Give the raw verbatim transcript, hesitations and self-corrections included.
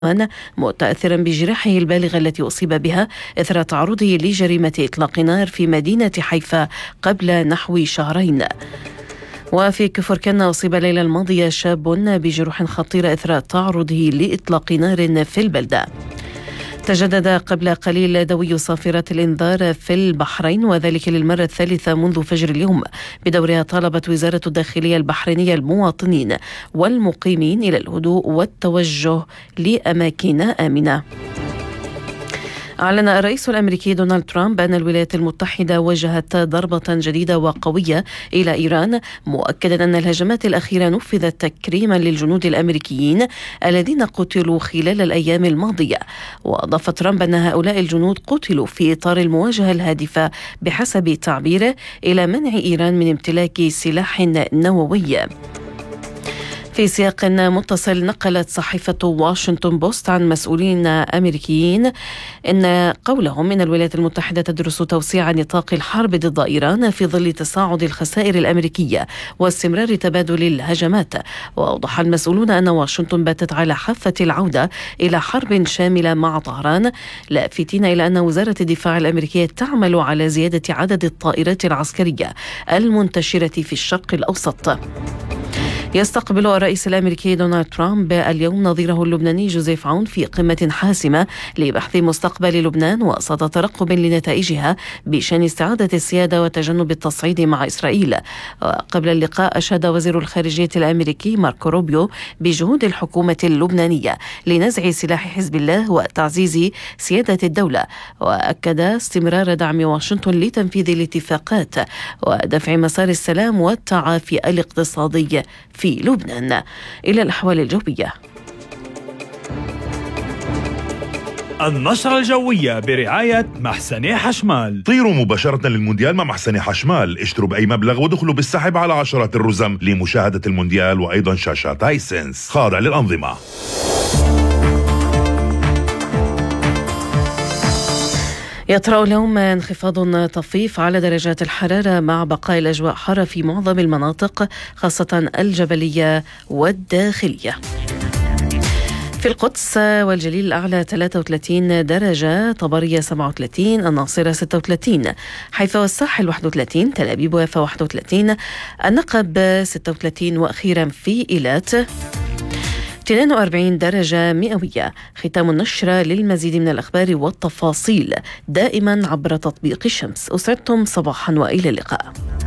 متأثرا بجراحه البالغة التي أصيب بها إثر تعرضه لجريمة إطلاق نار في مدينة حيفا قبل نحو شهرين. وفي كفر كان أصيب الليلة الماضية شاب بجروح خطيرة إثر تعرضه لإطلاق نار في البلدة. تجدد قبل قليل دوي صافرة الإنذار في البحرين، وذلك للمرة الثالثة منذ فجر اليوم. بدورها طالبت وزارة الداخلية البحرينية المواطنين والمقيمين إلى الهدوء والتوجه لأماكن آمنة. أعلن الرئيس الأمريكي دونالد ترامب أن الولايات المتحدة وجهت ضربة جديدة وقوية إلى إيران، مؤكدا أن الهجمات الأخيرة نفذت تكريما للجنود الأمريكيين الذين قتلوا خلال الأيام الماضية. وأضاف ترامب أن هؤلاء الجنود قتلوا في إطار المواجهة الهادفة بحسب تعبيره إلى منع إيران من امتلاك سلاح نووي. في سياق متصل، نقلت صحيفة واشنطن بوست عن مسؤولين أمريكيين إن قولهم إن الولايات المتحدة تدرس توسيع نطاق الحرب ضد إيران في ظل تصاعد الخسائر الأمريكية واستمرار تبادل الهجمات. وأوضح المسؤولون أن واشنطن باتت على حافة العودة إلى حرب شاملة مع طهران، لافتين إلى أن وزارة الدفاع الأمريكية تعمل على زيادة عدد الطائرات العسكرية المنتشرة في الشرق الأوسط. يستقبل الرئيس الأمريكي دونالد ترامب اليوم نظيره اللبناني جوزيف عون في قمة حاسمة لبحث مستقبل لبنان وسط ترقب لنتائجها بشأن استعادة السيادة وتجنب التصعيد مع إسرائيل. قبل اللقاء أشاد وزير الخارجية الأمريكي ماركو روبيو بجهود الحكومة اللبنانية لنزع سلاح حزب الله وتعزيز سيادة الدولة، وأكد استمرار دعم واشنطن لتنفيذ الاتفاقات ودفع مسار السلام والتعافي الاقتصادي في لبنان. إلى الأحوال الجوية. النشرة الجوية برعاية محسني حشمال. طيروا مباشرة للمونديال مع محسني حشمال، اشتروا بأي مبلغ ودخلوا بالسحب على عشرات الرزم لمشاهدة المونديال وأيضا شاشات هايسنس خاضع للأنظمة. يطرأ اليوم انخفاض طفيف على درجات الحرارة مع بقاء الأجواء حارة في معظم المناطق خاصة الجبلية والداخلية. في القدس والجليل الأعلى ثلاثة وثلاثين درجة، طبرية سبعة وثلاثين، الناصرة ستة وثلاثين، حيفا والساحل واحد وثلاثين، تل أبيب ويافا واحد وثلاثين، النقب ستة وثلاثين، وأخيرا في إيلات اثنين وأربعين درجة مئوية. ختام النشرة. للمزيد من الأخبار والتفاصيل دائما عبر تطبيق الشمس. أسعدتم صباحا وإلى اللقاء.